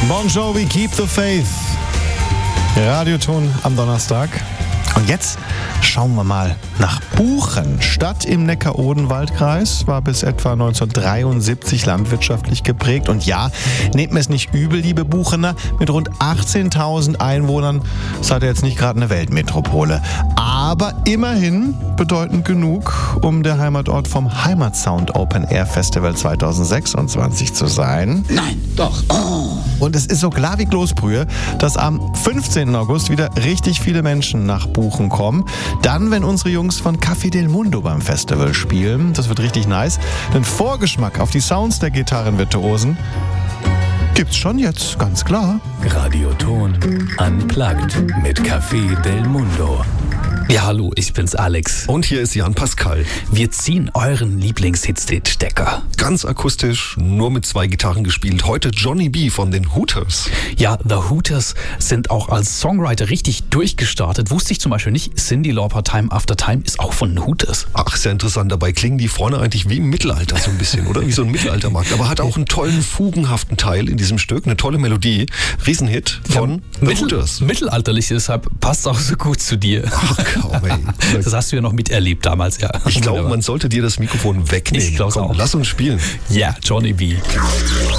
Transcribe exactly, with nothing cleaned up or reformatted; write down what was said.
Bon Jovi, Keep the Faith. Radioton am Donnerstag. Und jetzt schauen wir mal nach Buchen. Stadt im Neckar-Odenwald-Kreis, war bis etwa neunzehnhundertdreiundsiebzig landwirtschaftlich geprägt. Und ja, nehmt mir es nicht übel, liebe Buchener, mit rund achtzehntausend Einwohnern seid ihr jetzt nicht gerade eine Weltmetropole. Aber immerhin bedeutend genug, um der Heimatort vom Heimatsound Open Air Festival zweitausendsechsundzwanzig zu sein. Nein, doch. Oh. Und es ist so klar wie Kloßbrühe, dass am fünfzehnten August wieder richtig viele Menschen nach Buchen kommen. Dann, wenn unsere Jungs von Café del Mundo beim Festival spielen. Das wird richtig nice. Den Vorgeschmack auf die Sounds der Gitarrenvirtuosen gibt's schon jetzt, ganz klar. Radioton Unplugged mit Café del Mundo. Ja, hallo, ich bin's Alex. Und hier ist Jan Pascal. Wir ziehen euren Lieblingshit-Stecker. Ganz akustisch, nur mit zwei Gitarren gespielt. Heute Johnny B. von den Hooters. Ja, The Hooters sind auch als Songwriter richtig durchgestartet. Wusste ich zum Beispiel nicht. Cyndi Lauper, Time After Time ist auch von den Hooters. Ach, sehr interessant. Dabei klingen die vorne eigentlich wie im Mittelalter so ein bisschen, oder? Wie so ein Mittelaltermarkt. Aber hat auch einen tollen, fugenhaften Teil in diesem Stück. Eine tolle Melodie. Riesenhit von ja, The Mittel- Hooters. Mittelalterlich, deshalb passt auch so gut zu dir. Ach, komm, ey. Das hast du ja noch miterlebt damals, ja. Ich glaube, man sollte dir das Mikrofon wegnehmen. Ich glaub's Komm, auch. lass uns spielen. Ja, Johnny B.